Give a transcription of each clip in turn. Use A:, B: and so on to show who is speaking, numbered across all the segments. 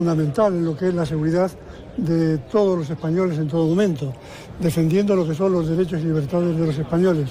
A: Fundamental en lo que es la seguridad de todos los españoles en todo momento, defendiendo lo que son los derechos y libertades de los españoles.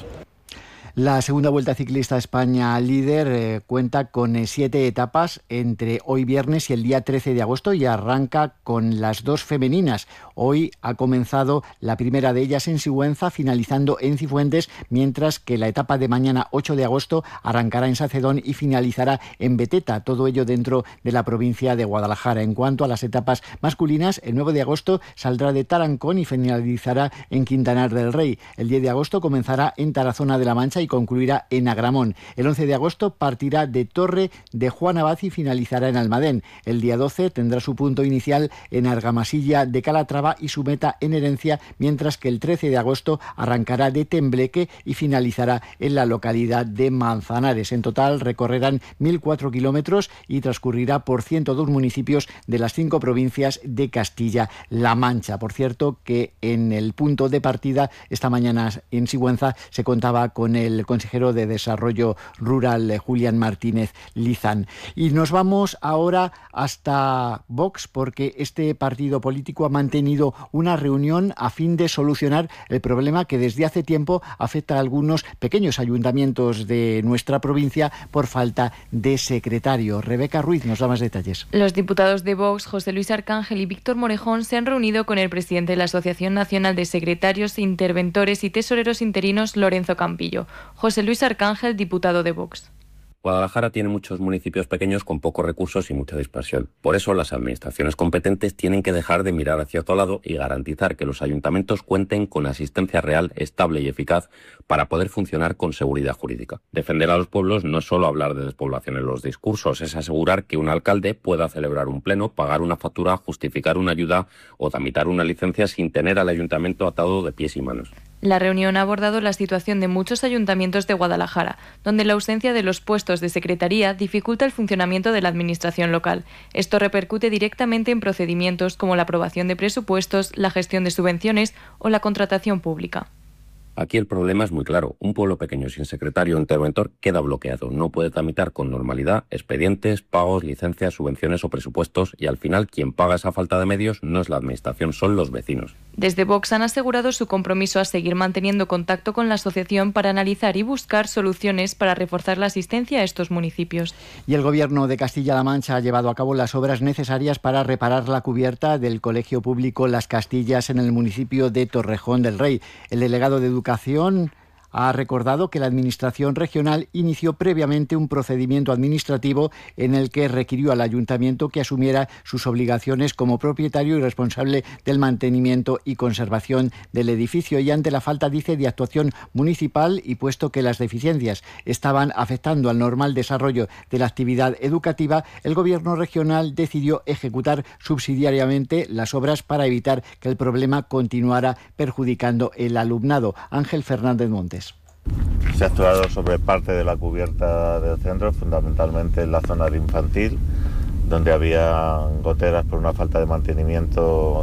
B: La segunda Vuelta Ciclista España Líder cuenta con 7 etapas entre hoy viernes y el día 13 de agosto y arranca con las 2 femeninas. Hoy ha comenzado la primera de ellas en Sigüenza, finalizando en Cifuentes, mientras que la etapa de mañana 8 de agosto arrancará en Sacedón y finalizará en Beteta, todo ello dentro de la provincia de Guadalajara. En cuanto a las etapas masculinas, el 9 de agosto saldrá de Tarancón y finalizará en Quintanar del Rey. El 10 de agosto comenzará en Tarazona de la Mancha y concluirá en Agramón. El 11 de agosto partirá de Torre de Juan Abad y finalizará en Almadén. El día 12 tendrá su punto inicial en Argamasilla de Calatrava y su meta en Herencia, mientras que el 13 de agosto arrancará de Tembleque y finalizará en la localidad de Manzanares. En total recorrerán 1.004 kilómetros y transcurrirá por 102 municipios de las 5 provincias de Castilla-La Mancha. Por cierto, que en el punto de partida esta mañana en Sigüenza se contaba con el consejero de Desarrollo Rural, Julián Martínez Lizán. Y nos vamos ahora hasta Vox, porque este partido político ha mantenido una reunión a fin de solucionar el problema que desde hace tiempo afecta a algunos pequeños ayuntamientos de nuestra provincia por falta de secretario. Rebeca Ruiz nos da más detalles.
C: Los diputados de Vox, José Luis Arcángel y Víctor Morejón, se han reunido con el presidente de la Asociación Nacional de Secretarios, Interventores y Tesoreros Interinos, Lorenzo Campillo. José Luis Arcángel, diputado de Vox.
D: Guadalajara tiene muchos municipios pequeños con pocos recursos y mucha dispersión. Por eso las administraciones competentes tienen que dejar de mirar hacia otro lado y garantizar que los ayuntamientos cuenten con asistencia real, estable y eficaz para poder funcionar con seguridad jurídica. Defender a los pueblos no es solo hablar de despoblación en los discursos, es asegurar que un alcalde pueda celebrar un pleno, pagar una factura, justificar una ayuda o tramitar una licencia sin tener al ayuntamiento atado de pies y manos.
C: La reunión ha abordado la situación de muchos ayuntamientos de Guadalajara, donde la ausencia de los puestos de secretaría dificulta el funcionamiento de la administración local. Esto repercute directamente en procedimientos como la aprobación de presupuestos, la gestión de subvenciones o la contratación pública.
D: Aquí el problema es muy claro. Un pueblo pequeño sin secretario o interventor queda bloqueado. No puede tramitar con normalidad expedientes, pagos, licencias, subvenciones o presupuestos y al final quien paga esa falta de medios no es la administración, son los vecinos.
C: Desde Vox han asegurado su compromiso a seguir manteniendo contacto con la asociación para analizar y buscar soluciones para reforzar la asistencia a estos municipios.
B: Y el Gobierno de Castilla-La Mancha ha llevado a cabo las obras necesarias para reparar la cubierta del Colegio Público Las Castillas en el municipio de Torrejón del Rey. El delegado de Educación ha recordado que la Administración regional inició previamente un procedimiento administrativo en el que requirió al Ayuntamiento que asumiera sus obligaciones como propietario y responsable del mantenimiento y conservación del edificio. Y ante la falta, dice, de actuación municipal y puesto que las deficiencias estaban afectando al normal desarrollo de la actividad educativa, el Gobierno regional decidió ejecutar subsidiariamente las obras para evitar que el problema continuara perjudicando el alumnado. Ángel Fernández Montes.
E: Se ha actuado sobre parte de la cubierta del centro, fundamentalmente en la zona de infantil, donde había goteras por una falta de mantenimiento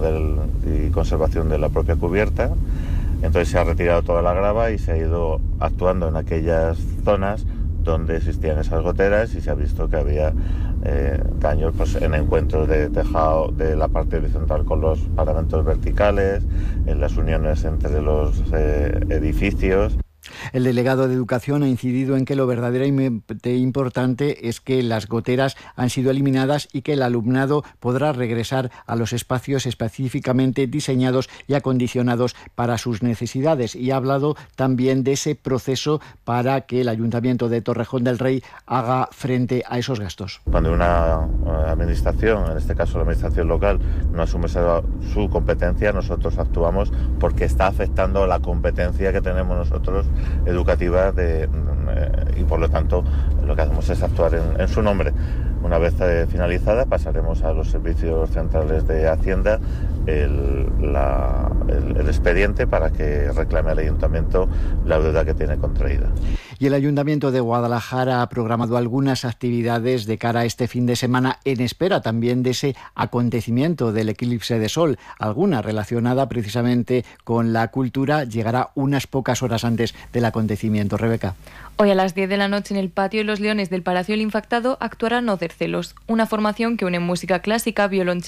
E: y conservación de la propia cubierta. Entonces se ha retirado toda la grava y se ha ido actuando en aquellas zonas donde existían esas goteras y se ha visto que había daños en encuentros de tejado de la parte horizontal con los paramentos verticales, en las uniones entre los edificios.
B: El delegado de Educación ha incidido en que lo verdaderamente importante es que las goteras han sido eliminadas y que el alumnado podrá regresar a los espacios específicamente diseñados y acondicionados para sus necesidades. Y ha hablado también de ese proceso para que el Ayuntamiento de Torrejón del Rey haga frente a esos gastos.
E: Cuando una administración, en este caso la administración local, no asume su competencia, nosotros actuamos porque está afectando la competencia que tenemos nosotros educativa y por lo tanto lo que hacemos es actuar en su nombre. Una vez finalizada pasaremos a los servicios centrales de Hacienda el expediente para que reclame al Ayuntamiento la deuda que tiene contraída.
B: Y el Ayuntamiento de Guadalajara ha programado algunas actividades de cara a este fin de semana en espera también de ese acontecimiento del eclipse de sol. Alguna relacionada precisamente con la cultura llegará unas pocas horas antes del acontecimiento. Rebeca.
C: Hoy a las 10 de la noche en el patio de los Leones del Palacio del Infactado actuará No Cercelos, una formación que une música clásica, violonchelo